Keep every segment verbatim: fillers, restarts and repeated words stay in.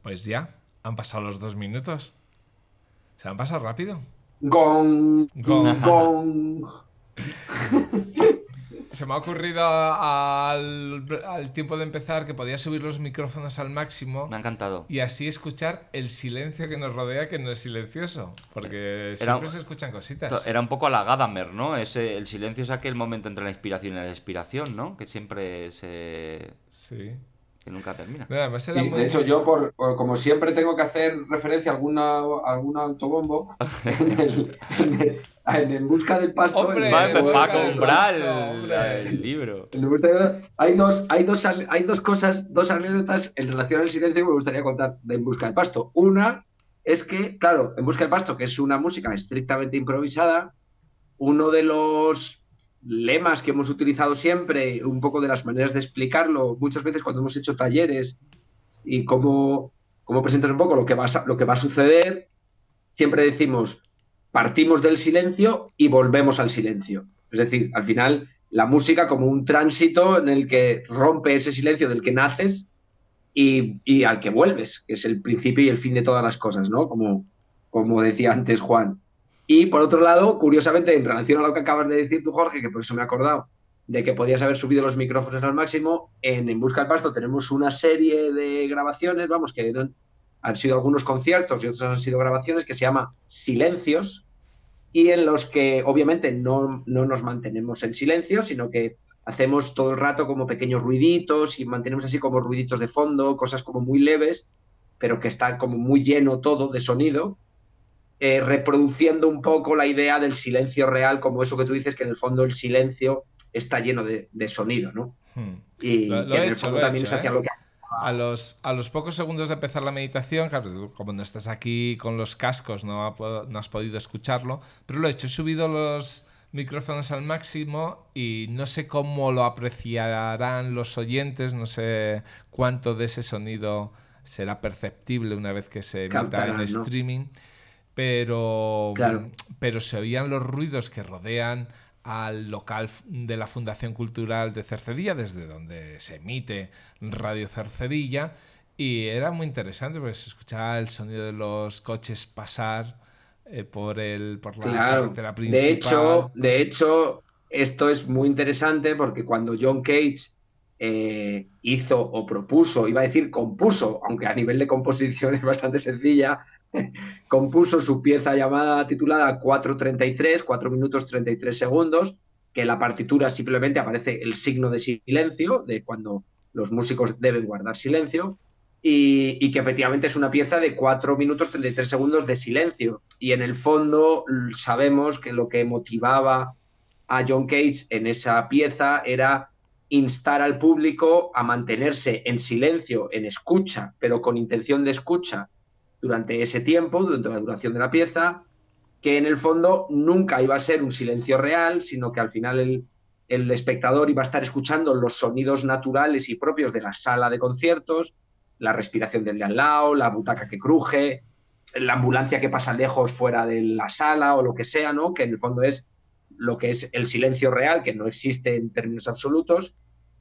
Pues ya, han pasado los dos minutos. Se han pasado rápido. Gong, Gong. gong. Se me ha ocurrido al, al tiempo de empezar que podía subir los micrófonos al máximo. Me ha encantado. Y así escuchar el silencio que nos rodea, que no es silencioso. Porque Era, siempre se escuchan cositas. Era un poco a la Gadamer, ¿no? Ese, el silencio es aquel momento entre la inspiración y la expiración, ¿no? Que siempre se... Sí. Que nunca termina. No, además era Sí, muy... de hecho yo, por, por- como siempre tengo que hacer referencia a alguna, a algún autobombo, en el, en el- en En busca del pasto... ¡Hombre! en Va, el- va Busca a del comprar pasto, el, hombre. el libro. en el busca del- hay dos, hay dos, al- hay dos cosas, dos anécdotas en relación al silencio que me gustaría contar de En busca del pasto. Una es que, claro, En busca del pasto, que es una música estrictamente improvisada, uno de los lemas que hemos utilizado siempre, un poco de las maneras de explicarlo, muchas veces cuando hemos hecho talleres y cómo, cómo presentas un poco lo que, va a, lo que va a suceder, siempre decimos, partimos del silencio y volvemos al silencio. Es decir, al final, la música como un tránsito en el que rompe ese silencio del que naces y, y al que vuelves, que es el principio y el fin de todas las cosas, ¿no? Como, como decía antes Juan. Y por otro lado, curiosamente, en relación a lo que acabas de decir tú, Jorge, que por eso me he acordado de que podías haber subido los micrófonos al máximo, en En Busca del Pasto tenemos una serie de grabaciones, vamos, que eran, han sido algunos conciertos y otros han sido grabaciones, que se llama Silencios, y en los que obviamente no, no nos mantenemos en silencio, sino que hacemos todo el rato como pequeños ruiditos y mantenemos así como ruiditos de fondo, cosas como muy leves, pero que está como muy lleno todo de sonido, eh, reproduciendo un poco la idea del silencio real, como eso que tú dices, que en el fondo el silencio está lleno de, de sonido, ¿no? Hmm. Y Lo, lo que en he el hecho, fondo lo he también hecho, es hacia ¿eh? lo que... A los, a los pocos segundos de empezar la meditación, claro, tú, como no estás aquí con los cascos, no, ha, no has podido escucharlo, pero lo he hecho, he subido los micrófonos al máximo y no sé cómo lo apreciarán los oyentes, no sé cuánto de ese sonido será perceptible una vez que se emita Captarán, en ¿no? streaming, pero, Claro. pero se oían los ruidos que rodean al local de la Fundación Cultural de Cercedilla, desde donde se emite Radio Cercedilla, y era muy interesante porque se escuchaba el sonido de los coches pasar eh, por, el, por la Claro. carretera De principal. hecho, de hecho, esto es muy interesante porque cuando John Cage eh, hizo o propuso, iba a decir compuso, aunque a nivel de composición es bastante sencilla, compuso su pieza llamada titulada cuatro treinta y tres, cuatro minutos treinta y tres segundos, que en la partitura simplemente aparece el signo de silencio, de cuando los músicos deben guardar silencio, y, y que efectivamente es una pieza de cuatro minutos treinta y tres segundos de silencio. Y en el fondo sabemos que lo que motivaba a John Cage en esa pieza era instar al público a mantenerse en silencio, en escucha, pero con intención de escucha durante ese tiempo, durante la duración de la pieza, que en el fondo nunca iba a ser un silencio real, sino que al final el, el espectador iba a estar escuchando los sonidos naturales y propios de la sala de conciertos, la respiración del de al lado, la butaca que cruje, la ambulancia que pasa lejos fuera de la sala o lo que sea, ¿no? Que en el fondo es lo que es el silencio real, que no existe en términos absolutos,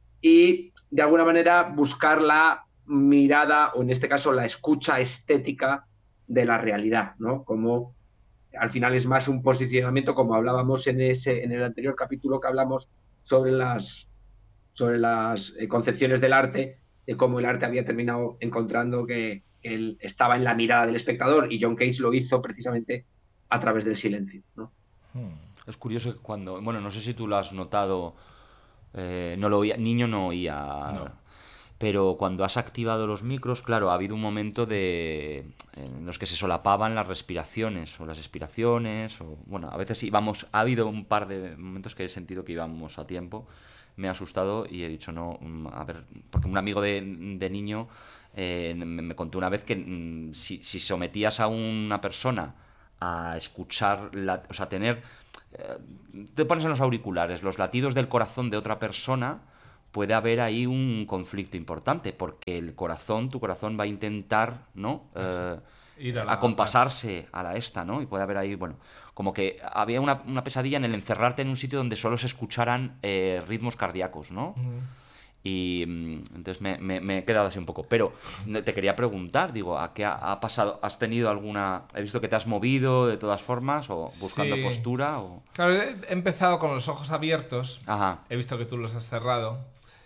y de alguna manera buscar la mirada, o en este caso la escucha estética de la realidad, ¿no? Como al final es más un posicionamiento, como hablábamos en, ese, en el anterior capítulo que hablamos sobre las, sobre las eh, concepciones del arte, de cómo el arte había terminado encontrando que, que él estaba en la mirada del espectador, y John Cage lo hizo precisamente a través del silencio, ¿no? Es curioso que cuando... Bueno, no sé si tú lo has notado... Eh, no lo oía, niño no oía... No. Pero cuando has activado los micros, claro, ha habido un momento de en los que se solapaban las respiraciones o las expiraciones. O, bueno, a veces íbamos... Ha habido un par de momentos que he sentido que íbamos a tiempo. Me ha asustado y he dicho, no, a ver... Porque un amigo de, de niño eh, me, me contó una vez que mm, si, si sometías a una persona a escuchar, la, o sea, tener... Eh, te pones en los auriculares los latidos del corazón de otra persona, puede haber ahí un conflicto importante, porque el corazón, tu corazón va a intentar, ¿no? Eh, Ir a la acompasarse a la esta, ¿no? Y puede haber ahí, bueno, como que había una, una pesadilla en el encerrarte en un sitio donde solo se escucharan eh, ritmos cardíacos, ¿no? Uh-huh. Y entonces me, me, me he quedado así un poco. Pero te quería preguntar, digo, ¿a qué ha, ha pasado? ¿Has tenido alguna... He visto que te has movido de todas formas o buscando Sí. postura o... Claro, he empezado con los ojos abiertos. Ajá. He visto que tú los has cerrado.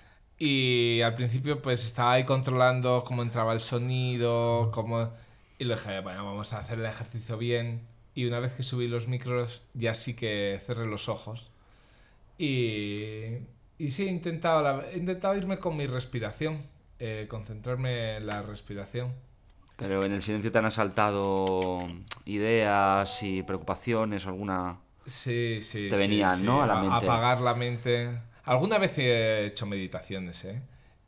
Y al principio pues estaba ahí controlando cómo entraba el sonido, cómo... Y lo dije, bueno, vamos a hacer el ejercicio bien. Y una vez que subí los micros, ya sí que cerré los ojos. Y, y sí, he intentado, la- he intentado irme con mi respiración, eh, concentrarme en la respiración. Pero en el silencio te han asaltado ideas y preocupaciones o alguna... Sí, sí, Te sí, venían, sí. ¿no? A la a- mente. Apagar la mente. Alguna vez he hecho meditaciones, ¿eh?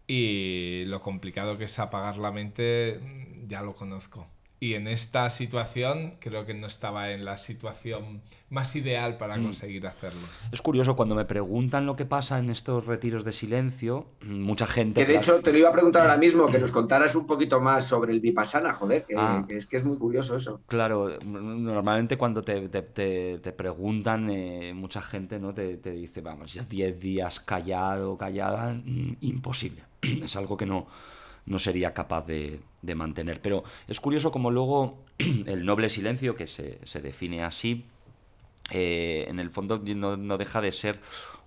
Y lo complicado que es apagar la mente, mm, ya lo conozco. Y en esta situación creo que no estaba en la situación más ideal para conseguir hacerlo. Es curioso, cuando me preguntan lo que pasa en estos retiros de silencio, mucha gente, Que de claro... hecho te lo iba a preguntar ahora mismo, que nos contaras un poquito más sobre el Vipassana, joder, que, Ah, que es que es muy curioso eso. claro, normalmente cuando te, te, te- te preguntan, eh, mucha gente, ¿no? te, te dice, vamos, ya diez días callado, callada, mm, imposible. Es algo que no, no sería capaz de, de mantener. Pero es curioso como luego el noble silencio, que se, se define así, eh, en el fondo no, no deja de ser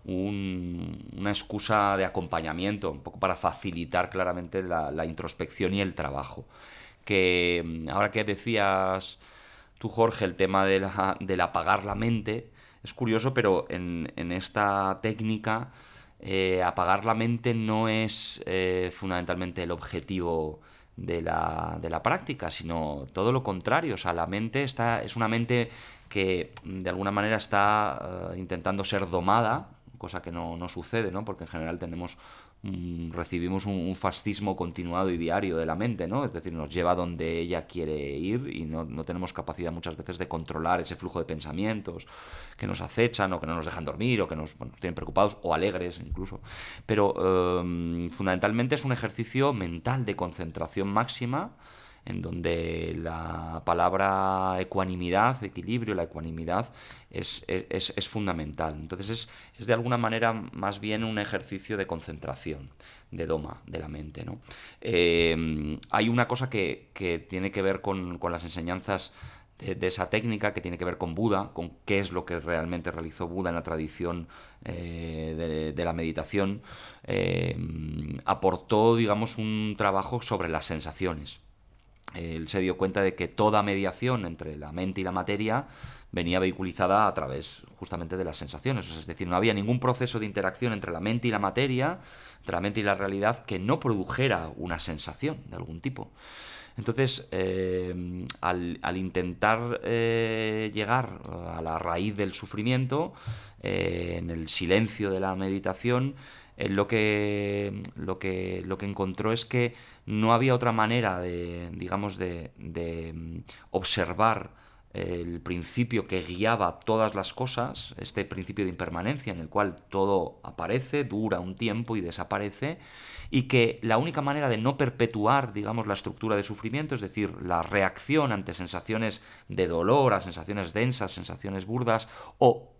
un- una excusa de acompañamiento, un poco para facilitar claramente la, la introspección y el trabajo. Que mm, ahora que decías tú, Jorge, el tema de la- del apagar la mente, es curioso, pero en, en esta técnica eh, apagar la mente no es eh, fundamentalmente el objetivo de la, de la práctica, sino todo lo contrario. O sea, la mente está, es una mente que mm, de alguna manera está eh, intentando ser domada, cosa que no, no sucede, ¿no? Porque en general tenemos mm, recibimos un, un fascismo continuado y diario de la mente, ¿no? Es decir, nos lleva donde ella quiere ir y no, no tenemos capacidad muchas veces de controlar ese flujo de pensamientos que nos acechan o que no nos dejan dormir o que nos, bueno, nos tienen preocupados o alegres incluso. Pero eh, fundamentalmente es un ejercicio mental de concentración máxima en donde la palabra ecuanimidad, equilibrio, la ecuanimidad es, es, es fundamental. Entonces es, es de alguna manera más bien un ejercicio de concentración, de doma de la mente, ¿no? Eh, hay una cosa que, que tiene que ver con, con las enseñanzas de, de esa técnica, que tiene que ver con Buda, con qué es lo que realmente realizó Buda en la tradición eh, de, de la meditación. Eh, aportó, digamos, un trabajo sobre las sensaciones. Él se dio cuenta de que toda mediación entre la mente y la materia venía vehiculizada a través justamente de las sensaciones. O sea, es decir, no había ningún proceso de interacción entre la mente y la materia, entre la mente y la realidad, que no produjera una sensación de algún tipo. Entonces, eh, al, al intentar eh, llegar a la raíz del sufrimiento, eh, en el silencio de la meditación, él lo que, lo que, lo que encontró es que no había otra manera de, digamos, de, de observar el principio que guiaba todas las cosas, este principio de impermanencia en el cual todo aparece, dura un tiempo y desaparece, y que la única manera de no perpetuar, digamos, la estructura de sufrimiento, es decir, la reacción ante sensaciones de dolor, a sensaciones densas, sensaciones burdas, o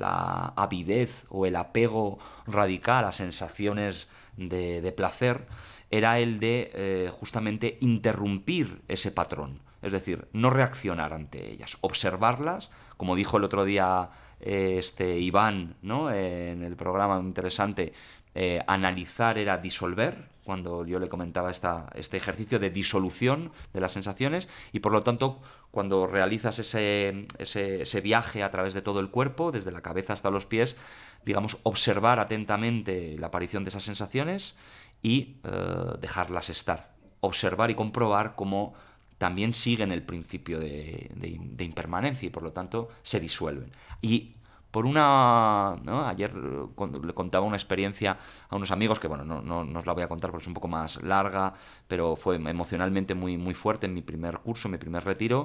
la avidez o el apego radical a sensaciones de, de placer, era el de eh, justamente interrumpir ese patrón. Es decir, no reaccionar ante ellas, observarlas, como dijo el otro día eh, este Iván, ¿no? Eh, en el programa interesante, eh, analizar era disolver, cuando yo le comentaba esta, este ejercicio de disolución de las sensaciones, y por lo tanto, cuando realizas ese, ese, ese viaje a través de todo el cuerpo, desde la cabeza hasta los pies, digamos, observar atentamente la aparición de esas sensaciones y eh, dejarlas estar. Observar y comprobar cómo también siguen el principio de, de, de impermanencia y por lo tanto se disuelven. Y por una... ¿no? Ayer le contaba una experiencia a unos amigos que, bueno, no, no, no os la voy a contar porque es un poco más larga, pero fue emocionalmente muy, muy fuerte en mi primer curso, en mi primer retiro.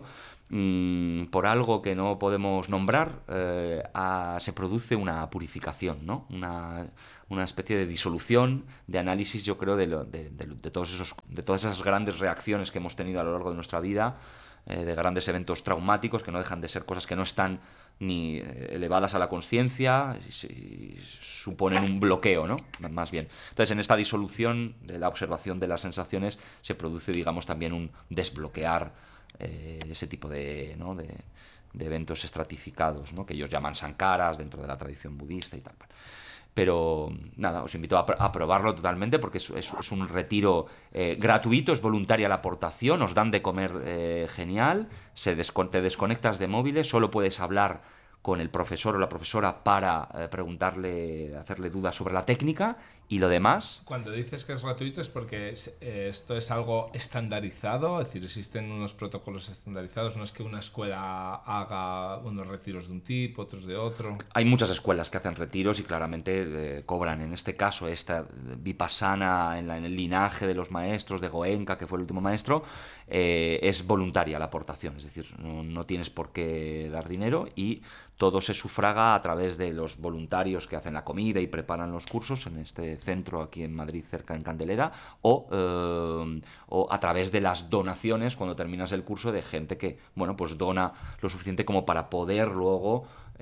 Mmm, por algo que no podemos nombrar, eh, a, se produce una purificación, ¿no? Una, una especie de disolución, de análisis, yo creo, de, lo, de, de, de, todos esos, de todas esas grandes reacciones que hemos tenido a lo largo de nuestra vida, eh, de grandes eventos traumáticos, que no dejan de ser cosas que no están ni elevadas a la conciencia y, y suponen un bloqueo, ¿no? Más bien. Entonces, en esta disolución de la observación de las sensaciones se produce, digamos, también un desbloquear eh, ese tipo de, ¿no? de, de eventos estratificados, ¿no? Que ellos llaman sankaras dentro de la tradición budista y tal. Pero nada, os invito a, pr a probarlo totalmente porque es, es, es un retiro eh, gratuito, es voluntaria la aportación, os dan de comer eh, genial, se descon te desconectas de móviles, solo puedes hablar con el profesor o la profesora para eh, preguntarle, hacerle dudas sobre la técnica y lo demás. Cuando dices que es gratuito es porque es, eh, esto es algo estandarizado, es decir, existen unos protocolos estandarizados, no es que una escuela haga unos retiros de un tipo, otros de otro. Hay muchas escuelas que hacen retiros y claramente eh, cobran. En este caso, esta Vipassana en, la, en el linaje de los maestros, de Goenka, que fue el último maestro, eh, es voluntaria la aportación, es decir, no, no tienes por qué dar dinero y todo se sufraga a través de los voluntarios que hacen la comida y preparan los cursos en este centro aquí en Madrid, cerca en Candelera, o, eh, o a través de las donaciones cuando terminas el curso de gente que, bueno, pues dona lo suficiente como para poder luego,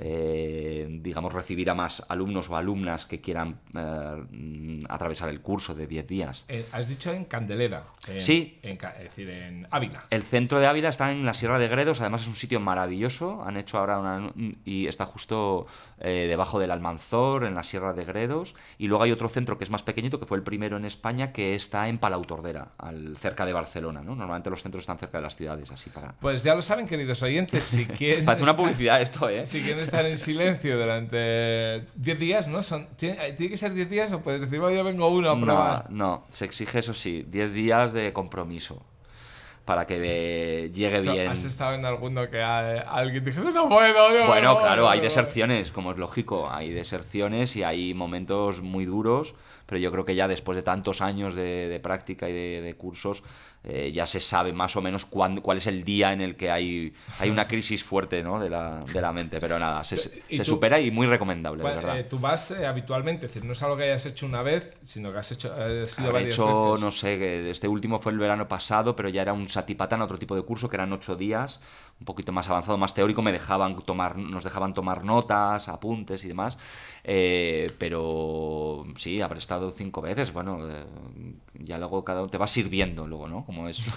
eh, digamos, recibir a más alumnos o alumnas que quieran eh, atravesar el curso de diez días. Eh, has dicho en Candelera. En, sí. En, es decir, en Ávila. El centro de Ávila está en la Sierra de Gredos, además es un sitio maravilloso, han hecho ahora una... y está justo eh, debajo del Almanzor, en la Sierra de Gredos, y luego hay otro centro que es más pequeñito, que fue el primero en España, que está en Palautordera, al, cerca de Barcelona, ¿no? Normalmente los centros están cerca de las ciudades, así para... Pues ya lo saben, queridos oyentes, si quieren... Parece una publicidad esto, ¿eh? Si quieren estar en silencio durante diez días, ¿no? Son, ¿tiene, ¿Tiene que ser diez días o puedes decir, oh, yo vengo uno a probar? No, no, se exige, eso sí, diez días de compromiso. Para que eh, llegue bien. ¿Has estado en alguno que a, a alguien dijese no puedo? No, bueno, no, claro, no, hay no. deserciones, como es lógico. Hay deserciones y hay momentos muy duros, pero yo creo que ya después de tantos años de, de práctica y de, de cursos, eh, ya se sabe más o menos cuándo, cuál es el día en el que hay, hay una crisis fuerte, ¿no? de, la, de la mente. Pero nada, se, se tú, supera y muy recomendable, pues, de verdad. Eh, tú vas eh, habitualmente, es decir, no es algo que hayas hecho una vez, sino que has hecho eh, sido Habré varias hecho, veces. no sé, este último fue el verano pasado, pero ya era un satipatthana, otro tipo de curso, que eran ocho días, un poquito más avanzado, más teórico, me dejaban tomar, nos dejaban tomar notas, apuntes y demás, eh, pero sí, habré estado cinco veces, bueno, eh, ya luego cada uno te va sirviendo luego, ¿no? Como es,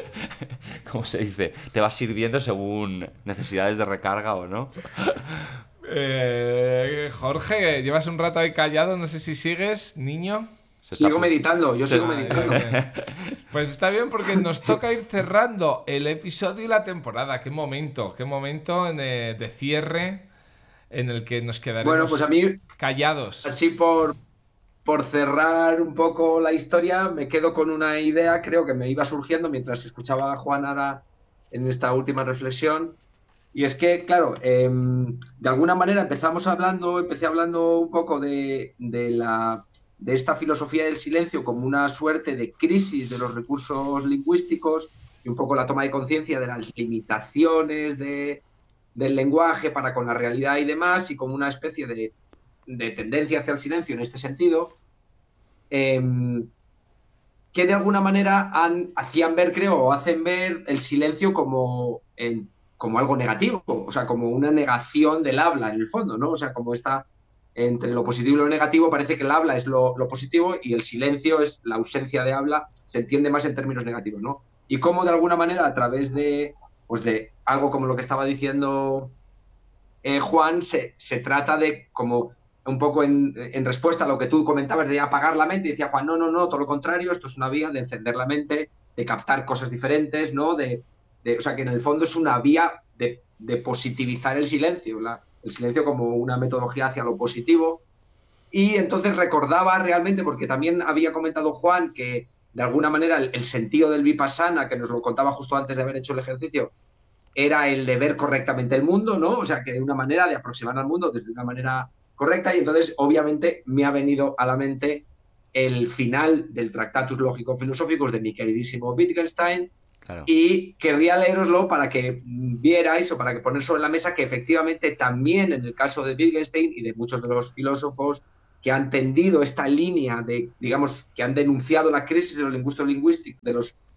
como se dice, te va sirviendo según necesidades de recarga o no. Eh, Jorge, llevas un rato ahí callado, no sé si sigues, niño. Se sigo meditando, yo se... sigo meditando. Pues está bien porque nos toca ir cerrando el episodio y la temporada. Qué momento, qué momento de, de cierre en el que nos quedaremos bueno, pues a mí, callados. Así por, por cerrar un poco la historia, me quedo con una idea, creo que me iba surgiendo mientras escuchaba a Juan Ara en esta última reflexión. Y es que, claro, eh, de alguna manera empezamos hablando, empecé hablando un poco de, de la... de esta filosofía del silencio como una suerte de crisis de los recursos lingüísticos y un poco la toma de conciencia de las limitaciones de, del lenguaje para con la realidad y demás, y como una especie de, de tendencia hacia el silencio en este sentido, eh, que de alguna manera han, hacían ver, creo, o hacen ver el silencio como, en, como algo negativo, o sea, como una negación del habla, en el fondo, ¿no? O sea, como esta... entre lo positivo y lo negativo, parece que el habla es lo, lo positivo y el silencio es la ausencia de habla, se entiende más en términos negativos, ¿no? Y cómo de alguna manera a través de, pues de algo como lo que estaba diciendo eh, Juan, se, se trata de como un poco en, en respuesta a lo que tú comentabas de apagar la mente, y decía Juan, no, no, no, todo lo contrario, esto es una vía de encender la mente, de captar cosas diferentes, ¿no? De, de, o sea, que en el fondo es una vía de, de positivizar el silencio, la, el silencio como una metodología hacia lo positivo. Y entonces recordaba realmente, porque también había comentado Juan que de alguna manera el, el sentido del Vipassana, que nos lo contaba justo antes de haber hecho el ejercicio, era el de ver correctamente el mundo, ¿no? O sea, que de una manera de aproximar al mundo desde una manera correcta, y entonces obviamente me ha venido a la mente el final del Tractatus Lógico-Filosóficos de mi queridísimo Wittgenstein. Claro. Y querría leeroslo para que vierais o para que poner sobre la mesa que efectivamente también en el caso de Wittgenstein y de muchos de los filósofos que han tendido esta línea de, digamos, que han denunciado la crisis de los lingüistas lingüísticos, de los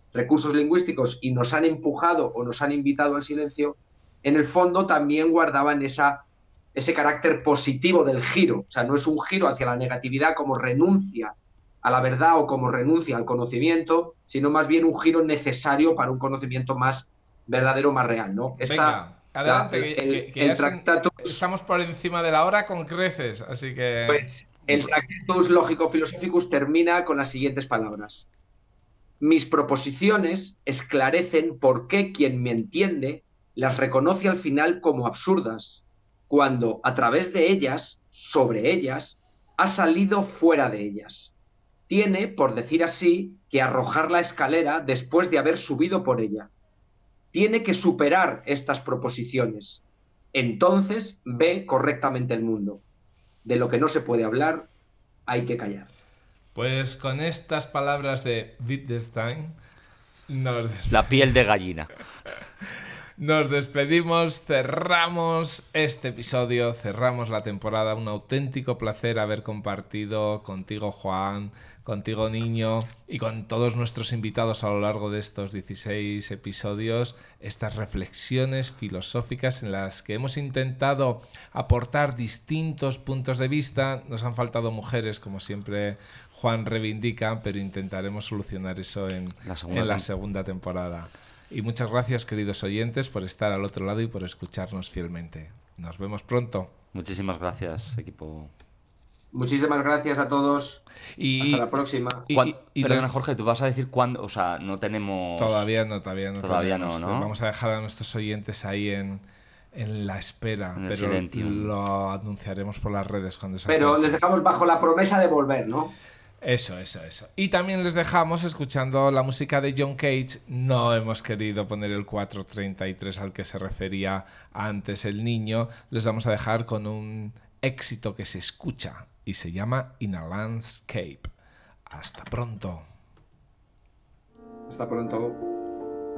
recursos lingüísticos y nos han empujado o nos han invitado al silencio, en el fondo también guardaban esa, ese carácter positivo del giro. O sea, no es un giro hacia la negatividad como renuncia a la verdad o como renuncia al conocimiento, sino más bien un giro necesario para un conocimiento más verdadero, más real, ¿no? Esta, Venga, adelante, la, que, el, que, que el ya Tractatus, estamos por encima de la hora con creces, así que... Pues el Tractatus Lógico-Philosophicus termina con las siguientes palabras. Mis proposiciones esclarecen por qué quien me entiende las reconoce al final como absurdas, cuando a través de ellas, sobre ellas, ha salido fuera de ellas. Tiene, por decir así, que arrojar la escalera después de haber subido por ella. Tiene que superar estas proposiciones. Entonces ve correctamente el mundo. De lo que no se puede hablar, hay que callar. Pues con estas palabras de Wittgenstein, nos La piel de gallina. Nos despedimos, cerramos este episodio, cerramos la temporada. Un auténtico placer haber compartido contigo, Juan, contigo, Niño, y con todos nuestros invitados a lo largo de estos dieciséis episodios, estas reflexiones filosóficas en las que hemos intentado aportar distintos puntos de vista. Nos han faltado mujeres, como siempre Juan reivindica, pero intentaremos solucionar eso en la segunda, en la segunda temporada. Y muchas gracias, queridos oyentes, por estar al otro lado y por escucharnos fielmente. Nos vemos pronto. Muchísimas gracias, equipo. Muchísimas gracias a todos. Y, hasta la próxima. Y, y, y Perdona, les... Jorge, tú vas a decir cuándo, o sea, no tenemos... Todavía no, todavía no. Todavía tenemos. no, ¿no? Vamos a dejar a nuestros oyentes ahí en, en la espera, en el pero silencio. Lo anunciaremos por las redes cuando se Pero acerque. Les dejamos bajo la promesa de volver, ¿no? Eso, eso, eso. Y también les dejamos escuchando la música de John Cage. No hemos querido poner el cuatro treinta y tres al que se refería antes el Niño. Les vamos a dejar con un éxito que se escucha y se llama In a Landscape. Hasta pronto. Hasta pronto.